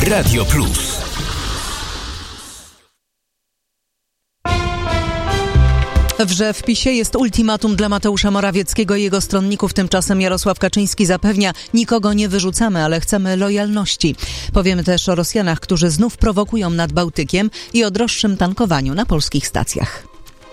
Radio Plus. Że w PiS-ie jest ultimatum dla Mateusza Morawieckiego i jego stronników. Tymczasem Jarosław Kaczyński zapewnia: nikogo nie wyrzucamy, ale chcemy lojalności. Powiemy też o Rosjanach, którzy znów prowokują nad Bałtykiem i o droższym tankowaniu na polskich stacjach.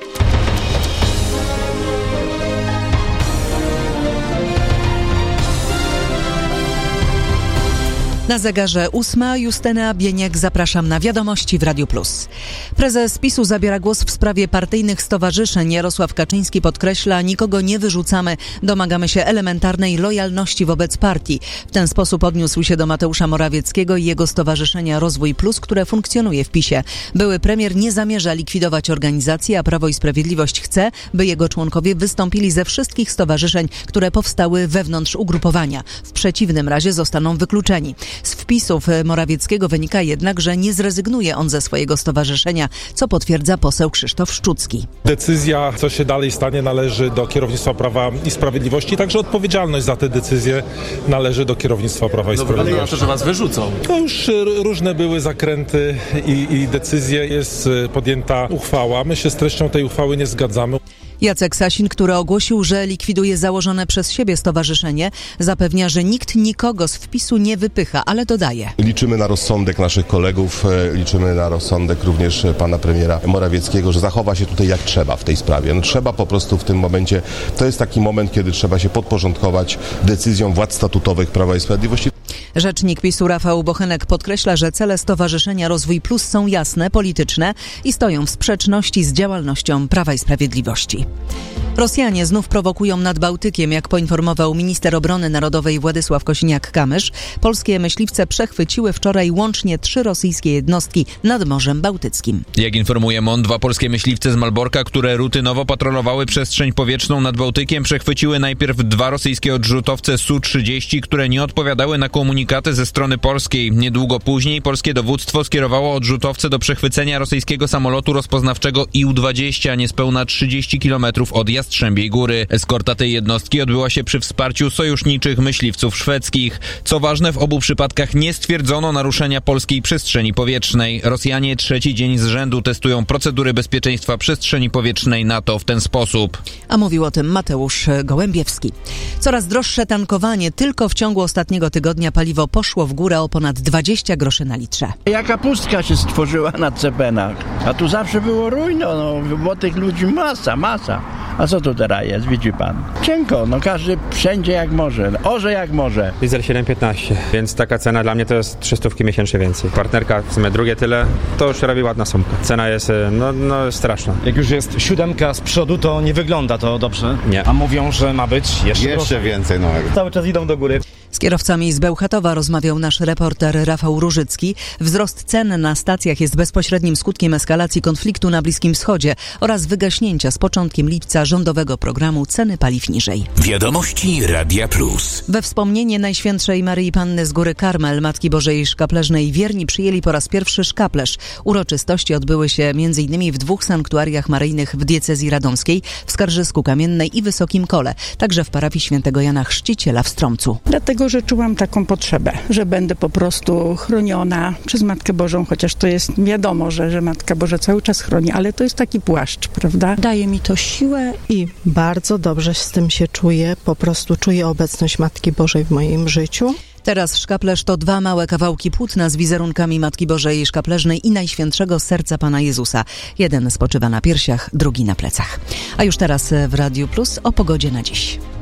Na zegarze 8:00, Justyna Bieniek, zapraszam na wiadomości w Radiu Plus. Prezes PiS-u zabiera głos w sprawie partyjnych stowarzyszeń. Jarosław Kaczyński podkreśla: nikogo nie wyrzucamy, domagamy się elementarnej lojalności wobec partii. W ten sposób odniósł się do Mateusza Morawieckiego i jego stowarzyszenia Rozwój Plus, które funkcjonuje w PiS-ie. Były premier nie zamierza likwidować organizacji, a Prawo i Sprawiedliwość chce, by jego członkowie wystąpili ze wszystkich stowarzyszeń, które powstały wewnątrz ugrupowania. W przeciwnym razie zostaną wykluczeni. Z wpisów Morawieckiego wynika jednak, że nie zrezygnuje on ze swojego stowarzyszenia, co potwierdza poseł Krzysztof Szczucki. Decyzja, co się dalej stanie, należy do kierownictwa Prawa i Sprawiedliwości. Także odpowiedzialność za te decyzje należy do kierownictwa Prawa i Sprawiedliwości. Ale ja to, że was wyrzucą. To już różne były zakręty i decyzje. Jest podjęta uchwała. My się z treścią tej uchwały nie zgadzamy. Jacek Sasin, który ogłosił, że likwiduje założone przez siebie stowarzyszenie, zapewnia, że nikt nikogo z wpisu nie wypycha, ale dodaje: liczymy na rozsądek naszych kolegów, liczymy na rozsądek również pana premiera Morawieckiego, że zachowa się tutaj jak trzeba w tej sprawie. No, trzeba po prostu w tym momencie, to jest taki moment, kiedy trzeba się podporządkować decyzjom władz statutowych Prawa i Sprawiedliwości. Rzecznik PiS-u Rafał Bochenek podkreśla, że cele Stowarzyszenia Rozwój Plus są jasne, polityczne i stoją w sprzeczności z działalnością Prawa i Sprawiedliwości. Rosjanie znów prowokują nad Bałtykiem. Jak poinformował minister obrony narodowej Władysław Kosiniak-Kamysz, polskie myśliwce przechwyciły wczoraj łącznie 3 rosyjskie jednostki nad Morzem Bałtyckim. Jak informuje MON, 2 polskie myśliwce z Malborka, które rutynowo patrolowały przestrzeń powietrzną nad Bałtykiem, przechwyciły najpierw 2 rosyjskie odrzutowce Su-30, które nie odpowiadały na komunikaty ze strony polskiej. Niedługo później polskie dowództwo skierowało odrzutowce do przechwycenia rosyjskiego samolotu rozpoznawczego IU-20 niespełna 30 km od Jastrzębiej Góry. Eskorta tej jednostki odbyła się przy wsparciu sojuszniczych myśliwców szwedzkich. Co ważne, w obu przypadkach nie stwierdzono naruszenia polskiej przestrzeni powietrznej. Rosjanie 3. dzień z rzędu testują procedury bezpieczeństwa przestrzeni powietrznej NATO w ten sposób. A mówił o tym Mateusz Gołębiewski. Coraz droższe tankowanie. Tylko w ciągu ostatniego tygodnia paliwo poszło w górę o ponad 20 groszy na litrze. Jaka pustka się stworzyła na cepenach. A tu zawsze było rujno, bo tych ludzi masa. A co tu teraz jest, widzi pan? Cienko, każdy wszędzie jak może, orze jak może. Diesel 7,15, więc taka cena dla mnie to jest 300 miesięcznie więcej. Partnerka w sumie drugie tyle, to już robi ładna sumka. Cena jest straszna. Jak już jest 7 z przodu, to nie wygląda to dobrze. Nie. A mówią, że ma być jeszcze więcej. Cały czas idą do góry. Z kierowcami z Bełchatowa rozmawiał nasz reporter Rafał Różycki. Wzrost cen na stacjach jest bezpośrednim skutkiem eskalacji konfliktu na Bliskim Wschodzie oraz wygaśnięcia z początkiem lipca rządowego programu Ceny Paliw Niżej. Wiadomości Radia Plus. We wspomnienie Najświętszej Maryi Panny z Góry Karmel, Matki Bożej Szkapleżnej, wierni przyjęli po raz pierwszy szkaplerz. Uroczystości odbyły się m.in. w 2 sanktuariach maryjnych w diecezji radomskiej, w Skarżysku Kamiennej i Wysokim Kole, także w parafii Świętego Jana Chrzciciela w Stromcu. Dlatego, że czułam taką potrzebę, że będę po prostu chroniona przez Matkę Bożą, chociaż to jest wiadomo, że Matka Boża cały czas chroni, ale to jest taki płaszcz, prawda? Daje mi to siłę i bardzo dobrze z tym się czuję. Po prostu czuję obecność Matki Bożej w moim życiu. Teraz szkaplerz to 2 małe kawałki płótna z wizerunkami Matki Bożej Szkapleżnej i Najświętszego Serca Pana Jezusa. Jeden spoczywa na piersiach, drugi na plecach. A już teraz w Radiu Plus o pogodzie na dziś.